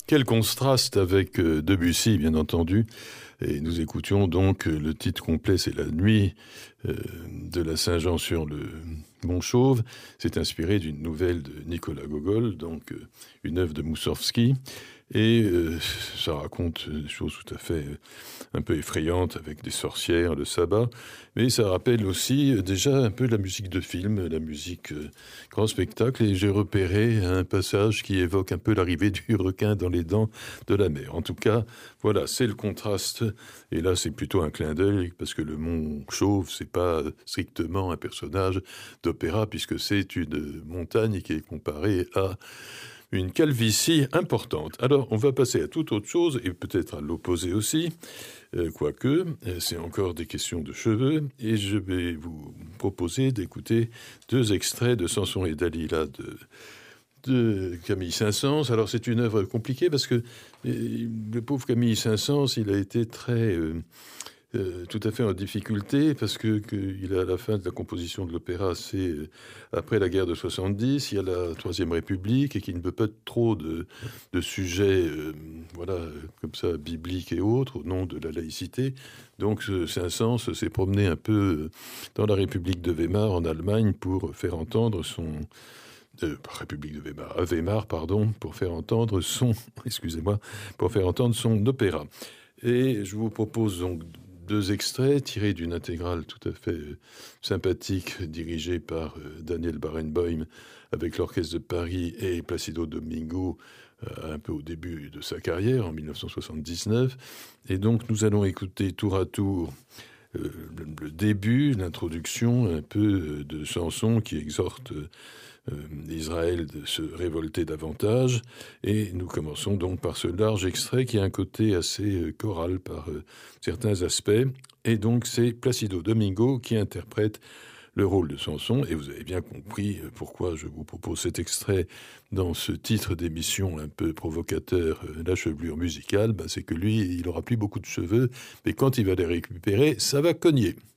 Quel contraste avec Debussy, bien entendu. Et nous écoutions donc le titre complet, c'est La nuit de la Saint-Jean sur le Mont-Chauve. C'est inspiré d'une nouvelle de Nicolas Gogol, donc une œuvre de Moussorgsky. Et ça raconte des choses tout à fait un peu effrayantes avec des sorcières, le sabbat. Mais ça rappelle aussi déjà un peu la musique de film, la musique grand spectacle. Et j'ai repéré un passage qui évoque un peu l'arrivée du requin dans les dents de la mer. En tout cas, voilà, c'est le contraste. Et là, c'est plutôt un clin d'œil parce que le mont Chauve, c'est pas strictement un personnage d'opéra puisque c'est une montagne qui est comparée à une calvitie importante. Alors, on va passer à toute autre chose, et peut-être à l'opposé aussi, quoique, c'est encore des questions de cheveux, et je vais vous proposer d'écouter 2 extraits de Samson et Dalila de Camille Saint-Saëns. Alors, c'est une œuvre compliquée, parce que le pauvre Camille Saint-Saëns, il a été très... tout à fait en difficulté parce qu'il a à la fin de la composition de l'opéra, c'est après la guerre de 70, il y a la Troisième République et qu'il ne veut pas trop de sujets voilà, comme ça, bibliques et autres, au nom de la laïcité. Donc Saint-Saëns s'est promené un peu dans la République de Weimar en Allemagne pour faire entendre son... République de Weimar, Weimar, pardon, pour faire entendre son... Excusez-moi, pour faire entendre son opéra. Et je vous propose donc 2 extraits tirés d'une intégrale tout à fait sympathique dirigée par Daniel Barenboim avec l'Orchestre de Paris et Placido Domingo un peu au début de sa carrière en 1979. Et donc nous allons écouter tour à tour le début, l'introduction un peu de Samson qui exhorte Israël de se révolter davantage. Et nous commençons donc par ce large extrait qui a un côté assez choral par certains aspects. Et donc c'est Placido Domingo qui interprète le rôle de Samson. Et vous avez bien compris pourquoi je vous propose cet extrait dans ce titre d'émission un peu provocateur, la chevelure musicale. C'est que lui, il n'aura plus beaucoup de cheveux, mais quand il va les récupérer, ça va cogner.